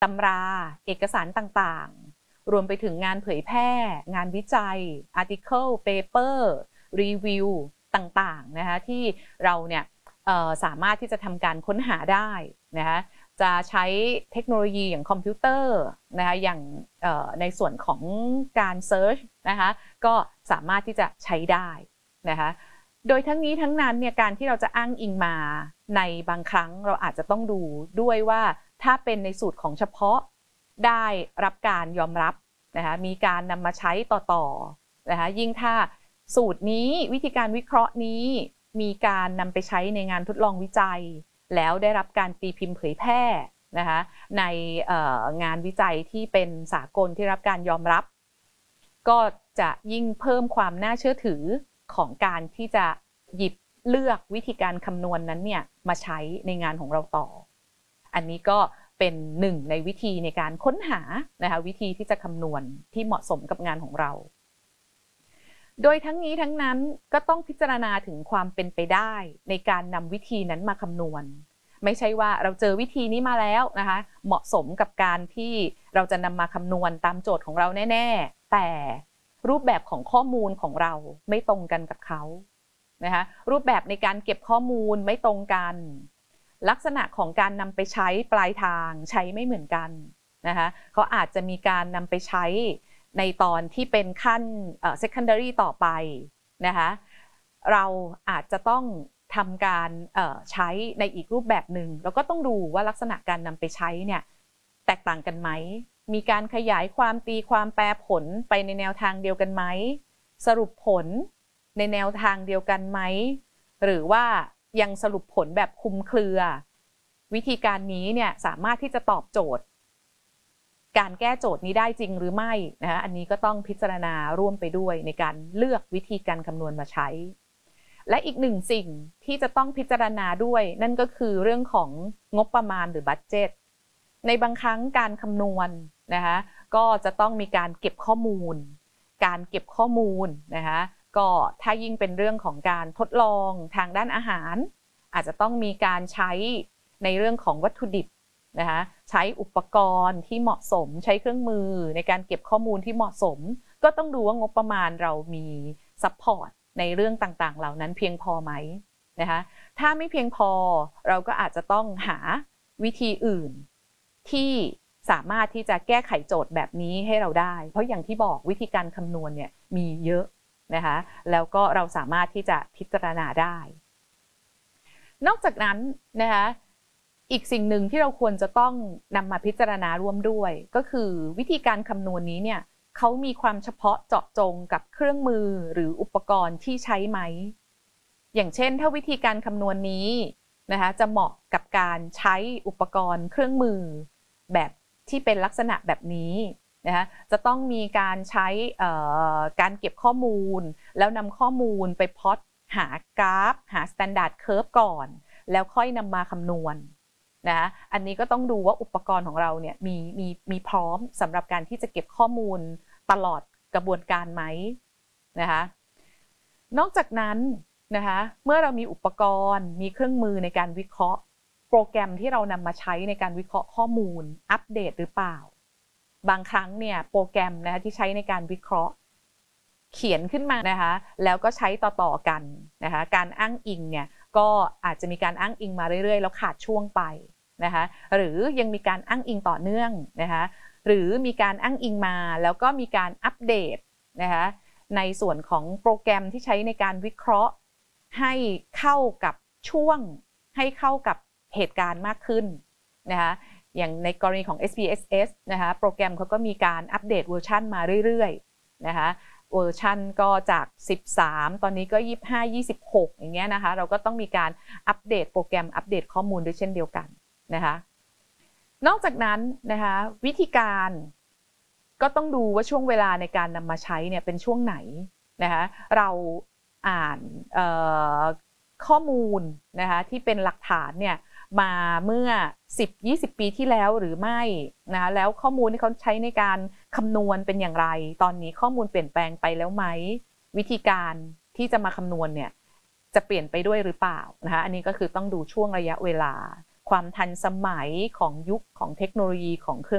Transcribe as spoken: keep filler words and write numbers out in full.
ตำราเอกสารต่างๆรวมไปถึงงานเผยแพร่งานวิจัย article paper review ต่างๆนะคะที่เราเนี่ยสามารถที่จะทำการค้นหาได้นะคะจะใช้เทคโนโลยีอย่างคอมพิวเตอร์นะคะอย่างในส่วนของการ search นะคะก็สามารถที่จะใช้ได้นะคะโดยทั้งนี้ทั้งนั้นเนี่ยการที่เราจะอ้างอิงมาในบางครั้งเราอาจจะต้องดูด้วยว่าถ้าเป็นในสูตรของเฉพาะได้รับการยอมรับนะคะมีการนำมาใช้ต่อๆนะคะยิ่งถ้าสูตรนี้วิธีการวิเคราะห์นี้มีการนำไปใช้ในงานทดลองวิจัยแล้วได้รับการตีพิมพ์เผยแพร่นะคะในงานวิจัยที่เป็นสากลที่รับการยอมรับก็จะยิ่งเพิ่มความน่าเชื่อถือของการที่จะหยิบเลือกวิธีการคำนวณ นั้นเนี่ยมาใช้ในงานของเราต่ออันนี้ก็เป็นหนึ่งในวิธีในการค้นหานะคะวิธีที่จะคำนวณที่เหมาะสมกับงานของเราโดยทั้งนี้ทั้งนั้นก็ต้องพิจารณาถึงความเป็นไปได้ในการนำวิธีนั้นมาคำนวณไม่ใช่ว่าเราเจอวิธีนี้มาแล้วนะคะเหมาะสมกับการที่เราจะนำมาคำนวณตามโจทย์ของเราแน่ๆแต่รูปแบบของข้อมูลของเราไม่ตรงกันกับเขานะคะรูปแบบในการเก็บข้อมูลไม่ตรงกันลักษณะของการนำไปใช้ปลายทางใช้ไม่เหมือนกันนะคะเขาอาจจะมีการนำไปใช้ในตอนที่เป็นขั้น secondary ต่อไปนะคะเราอาจจะต้องทำการใช้ในอีกรูปแบบหนึ่งแล้วก็ต้องดูว่าลักษณะการนำไปใช้เนี่ยแตกต่างกันไหมมีการขยายความตีความแปลผลไปในแนวทางเดียวกันไหมสรุปผลในแนวทางเดียวกันไหมหรือว่ายังสรุปผลแบบคลุมเครือวิธีการนี้เนี่ยสามารถที่จะตอบโจทย์การแก้โจทย์นี้ได้จริงหรือไม่นะคะอันนี้ก็ต้องพิจารณาร่วมไปด้วยในการเลือกวิธีการคำนวณมาใช้และอีกหนึ่งสิ่งที่จะต้องพิจารณาด้วยนั่นก็คือเรื่องของงบประมาณหรือบัดเจ็ตในบางครั้งการคำนวณนะคะก็จะต้องมีการเก็บข้อมูลการเก็บข้อมูลนะคะก็ถ้ายิ่งเป็นเรื่องของการทดลองทางด้านอาหารอาจจะต้องมีการใช้ในเรื่องของวัตถุดิบนะคะใช้อุปกรณ์ที่เหมาะสมใช้เครื่องมือในการเก็บข้อมูลที่เหมาะสมก็ต้องดูว่างบประมาณเรามีซัพพอร์ตในเรื่องต่างๆเหล่านั้นเพียงพอไหมนะคะถ้าไม่เพียงพอเราก็อาจจะต้องหาวิธีอื่นที่สามารถที่จะแก้ไขโจทย์แบบนี้ให้เราได้เพราะอย่างที่บอกวิธีการคำนวณเนี่ยมีเยอะนะคะแล้วก็เราสามารถที่จะพิจารณาได้นอกจากนั้นนะคะอีกสิ่งหนึ่งที่เราควรจะต้องนำมาพิจารณาร่วมด้วยก็คือวิธีการคำนวณนี้เนี่ยเขามีความเฉพาะเจาะจงกับเครื่องมือหรืออุปกรณ์ที่ใช้ไหมอย่างเช่นถ้าวิธีการคำนวณนี้นะคะจะเหมาะกับการใช้อุปกรณ์เครื่องมือแบบที่เป็นลักษณะแบบนี้นะคะจะต้องมีการใช้การเก็บข้อมูลแล้วนำข้อมูลไปพล็อตหากราฟหา standard curve ก่อนแล้วค่อยนำมาคำนวณนะอันนี้ก็ต้องดูว่าอุปกรณ์ของเราเนี่ยมีมีมีพร้อมสำหรับการที่จะเก็บข้อมูลตลอดกระบวนการไหมนะคะนอกจากนั้นนะคะเมื่อเรามีอุปกรณ์มีเครื่องมือในการวิเคราะห์โปรแกรมที่เรานำมาใช้ในการวิเคราะห์ข้อมูลอัปเดตหรือเปล่าบางครั้งเนี่ยโปรแกรมนะคะที่ใช้ในการวิเคราะห์เขียนขึ้นมานะคะแล้วก็ใช้ต่อๆกันนะคะการอ้างอิงเนี่ยก็อาจจะมีการอ้างอิงมาเรื่อยๆแล้วขาดช่วงไปนะคะหรือยังมีการอ้างอิงต่อเนื่องนะคะหรือมีการอ้างอิงมาแล้วก็มีการอัปเดตนะคะในส่วนของโปรแกรมที่ใช้ในการวิเคราะห์ให้เข้ากับช่วงให้เข้ากับเหตุการณ์มากขึ้นนะคะอย่างในกรณีของ เอส พี เอส เอส นะคะโปรแกรมเขาก็มีการอัปเดตเวอร์ชันมาเรื่อยๆนะคะเวอร์ชันก็จากสิบสามตอนนี้ก็ยี่สิบห้า ยี่สิบหกอย่างเงี้ยนะคะเราก็ต้องมีการอัปเดตโปรแกรมอัปเดตข้อมูลด้วยเช่นเดียวกันนะคะนอกจากนั้นนะคะวิธีการก็ต้องดูว่าช่วงเวลาในการนำมาใช้เนี่ยเป็นช่วงไหนนะคะเราอ่านข้อมูลนะคะที่เป็นหลักฐานเนี่ยมาเมื่อ สิบถึงยี่สิบ ปีที่แล้วหรือไม่นะคะแล้วข้อมูลที่เขาใช้ในการคำนวณเป็นอย่างไรตอนนี้ข้อมูลเปลี่ยนแปลงไปแล้วไหมวิธีการที่จะมาคำนวณเนี่ยจะเปลี่ยนไปด้วยหรือเปล่านะคะอันนี้ก็คือต้องดูช่วงระยะเวลาความทันสมัยของยุคของเทคโนโลยีของเครื่อง